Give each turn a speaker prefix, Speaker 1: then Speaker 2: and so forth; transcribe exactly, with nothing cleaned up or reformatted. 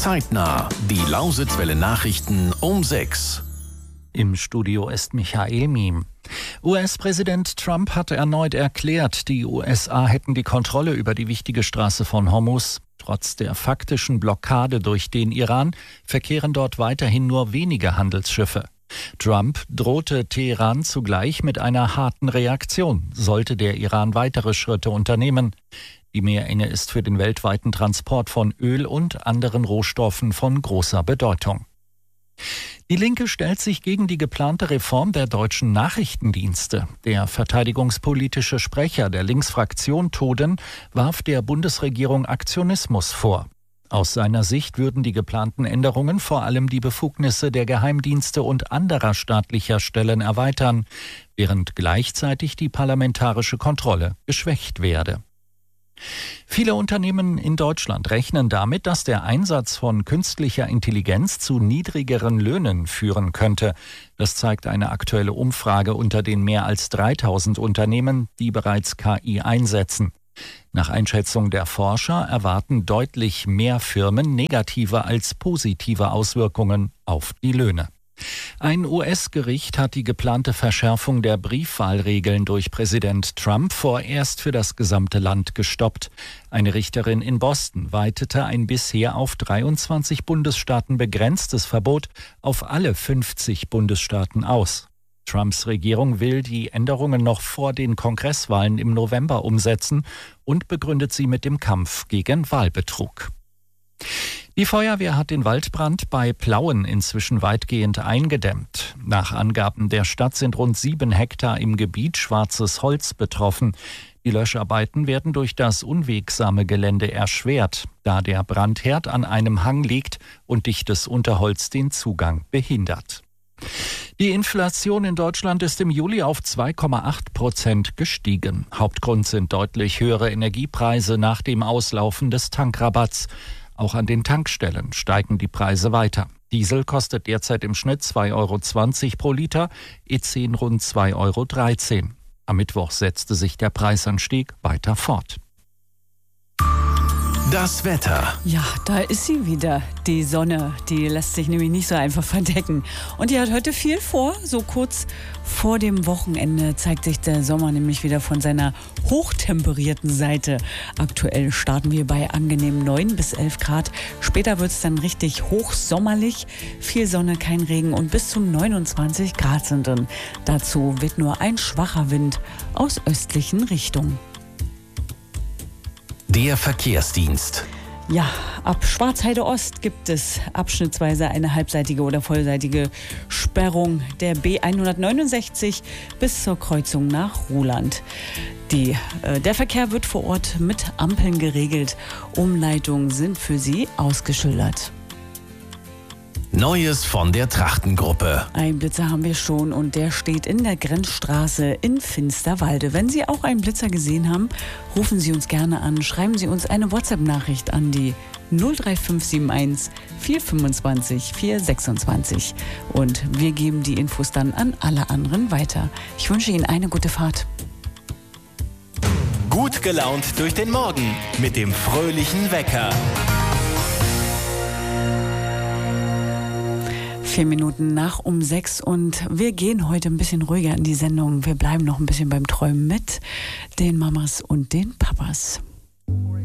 Speaker 1: Zeitnah. Die Lausitzwelle Nachrichten um sechs.
Speaker 2: Im Studio ist Michael Miem. U S-Präsident Trump hat erneut erklärt, die U S A hätten die Kontrolle über die wichtige Straße von Hormuz. Trotz der faktischen Blockade durch den Iran verkehren dort weiterhin nur wenige Handelsschiffe. Trump drohte Teheran zugleich mit einer harten Reaktion, sollte der Iran weitere Schritte unternehmen. Die Meerenge ist für den weltweiten Transport von Öl und anderen Rohstoffen von großer Bedeutung. Die Linke stellt sich gegen die geplante Reform der deutschen Nachrichtendienste. Der verteidigungspolitische Sprecher der Linksfraktion Toden warf der Bundesregierung Aktionismus vor. Aus seiner Sicht würden die geplanten Änderungen vor allem die Befugnisse der Geheimdienste und anderer staatlicher Stellen erweitern, während gleichzeitig die parlamentarische Kontrolle geschwächt werde. Viele Unternehmen in Deutschland rechnen damit, dass der Einsatz von künstlicher Intelligenz zu niedrigeren Löhnen führen könnte. Das zeigt eine aktuelle Umfrage unter den mehr als dreitausend Unternehmen, die bereits K I einsetzen. Nach Einschätzung der Forscher erwarten deutlich mehr Firmen negative als positive Auswirkungen auf die Löhne. Ein U S-Gericht hat die geplante Verschärfung der Briefwahlregeln durch Präsident Trump vorerst für das gesamte Land gestoppt. Eine Richterin in Boston weitete ein bisher auf dreiundzwanzig Bundesstaaten begrenztes Verbot auf alle fünfzig Bundesstaaten aus. Trumps Regierung will die Änderungen noch vor den Kongresswahlen im November umsetzen und begründet sie mit dem Kampf gegen Wahlbetrug. Die Feuerwehr hat den Waldbrand bei Plauen inzwischen weitgehend eingedämmt. Nach Angaben der Stadt sind rund sieben Hektar im Gebiet schwarzes Holz betroffen. Die Löscharbeiten werden durch das unwegsame Gelände erschwert, da der Brandherd an einem Hang liegt und dichtes Unterholz den Zugang behindert. Die Inflation in Deutschland ist im Juli auf zwei Komma acht Prozent gestiegen. Hauptgrund sind deutlich höhere Energiepreise nach dem Auslaufen des Tankrabatts. Auch an den Tankstellen steigen die Preise weiter. Diesel kostet derzeit im Schnitt zwei Euro zwanzig pro Liter, E zehn rund zwei Euro dreizehn. Am Mittwoch setzte sich der Preisanstieg weiter fort.
Speaker 1: Das Wetter.
Speaker 3: Ja, da ist sie wieder, die Sonne. Die lässt sich nämlich nicht so einfach verdecken. Und die hat heute viel vor. So kurz vor dem Wochenende zeigt sich der Sommer nämlich wieder von seiner hochtemperierten Seite. Aktuell starten wir bei angenehmen neun bis elf Grad. Später wird es dann richtig hochsommerlich. Viel Sonne, kein Regen und bis zu neunundzwanzig Grad sind drin. Dazu weht nur ein schwacher Wind aus östlichen Richtungen.
Speaker 1: Der Verkehrsdienst.
Speaker 3: Ja, ab Schwarzheide Ost gibt es abschnittsweise eine halbseitige oder vollseitige Sperrung der B hundertneunundsechzig bis zur Kreuzung nach Ruhland. Die, äh, der Verkehr wird vor Ort mit Ampeln geregelt. Umleitungen sind für Sie ausgeschildert.
Speaker 1: Neues von der Trachtengruppe.
Speaker 3: Ein Blitzer haben wir schon und der steht in der Grenzstraße in Finsterwalde. Wenn Sie auch einen Blitzer gesehen haben, rufen Sie uns gerne an. Schreiben Sie uns eine WhatsApp-Nachricht an die null drei fünf sieben eins vier fünfundzwanzig vier sechsundzwanzig. Und wir geben die Infos dann an alle anderen weiter. Ich wünsche Ihnen eine gute Fahrt.
Speaker 4: Gut gelaunt durch den Morgen mit dem fröhlichen Wecker.
Speaker 3: Vier Minuten nach um sechs und wir gehen heute ein bisschen ruhiger in die Sendung. Wir bleiben noch ein bisschen beim Träumen mit den Mamas und den Papas.